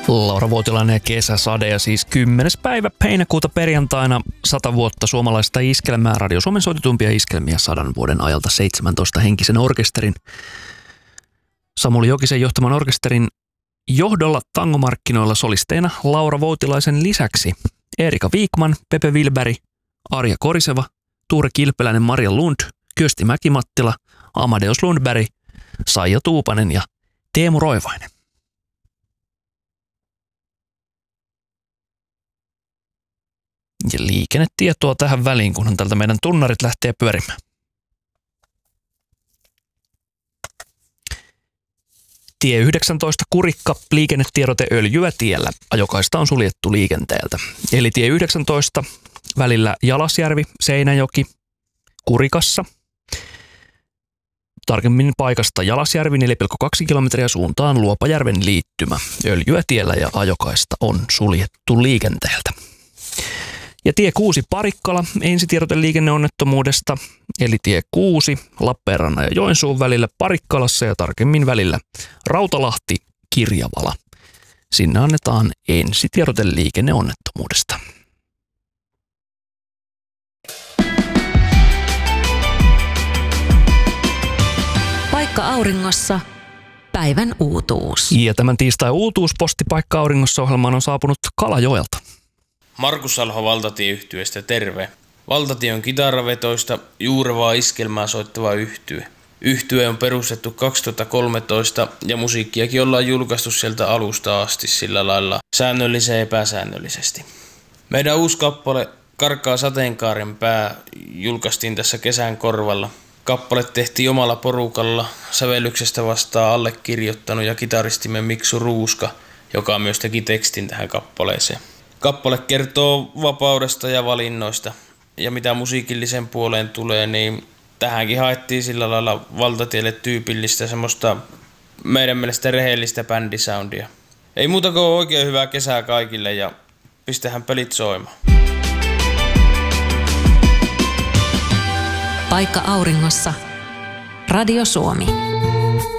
Laura Voutilainen ja Kesäsade ja siis 10. päivä heinäkuuta perjantaina 100 vuotta suomalaista iskelmää, Radio Suomen soitetumpia iskelmiä 100 vuoden ajalta 17-henkisen orkesterin. Samuli Jokisen johtaman orkesterin johdolla tangomarkkinoilla solisteina Laura Voutilaisen lisäksi Erika Viikman, Pepe Wilberg, Arja Koriseva, Tuure Kilpeläinen, Maria Lund, Kyösti Mäkimattila, Amadeus Lundberg, Saija Tuupanen ja Teemu Roivainen. Ja liikennetietoa tähän väliin, kunhan tältä meidän tunnarit lähtee pyörimään. Tie 19 Kurikka, liikennetiedote Öljyä tiellä. Ajokaista on suljettu liikenteeltä. Eli tie 19 välillä Jalasjärvi, Seinäjoki, Kurikassa. Tarkemmin paikasta Jalasjärvi 4,2 kilometriä suuntaan Luopajärven liittymä. Öljyä tiellä ja ajokaista on suljettu liikenteeltä. Ja tie 6 Parikkala, ensitiedote liikenneonnettomuudesta, eli tie 6 Lappeenrannan ja Joensuun välillä Parikkalassa ja tarkemmin välillä Rautalahti-Kirjavala. Sinne annetaan ensitiedote liikenneonnettomuudesta. Paikka auringossa. Päivän uutuus. Ja tämän tiistai uutuusposti Paikka auringossa -ohjelmaan on saapunut Kalajoelta. Markus Salho Valtatie-yhtyeestä terve. Valtatie on kitaravetoista, juurevaa iskelmää soittava yhtye. Yhtye on perustettu 2013 ja musiikkiakin ollaan julkaistu sieltä alusta asti sillä lailla säännöllisen ja epäsäännöllisesti. Meidän uusi kappale Karkaa sateenkaaren pää julkaistiin tässä kesän korvalla. Kappale tehtiin omalla porukalla, sävellyksestä vastaa allekirjoittanut ja kitaristimme Miksu Ruuska, joka myös teki tekstin tähän kappaleeseen. Kappale kertoo vapaudesta ja valinnoista, ja mitä musiikillisen puoleen tulee, niin tähänkin haettiin sillä lailla Valtatielle tyypillistä semmoista meidän mielestä rehellistä bändisoundia. Ei muuta kuin oikein hyvää kesää kaikille ja pistähän pelit soimaan. Paikka auringossa. Radio Suomi.